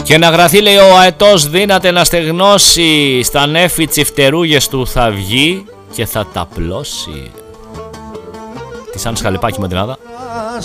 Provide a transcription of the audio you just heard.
Και να γραφεί, λέει, ο αετός δύναται να στεγνώσει, στα νέφη τσιφτερούγες του θα βγει και θα τα πλώσει. Τι σαν σκαλιπάκι με την άδα.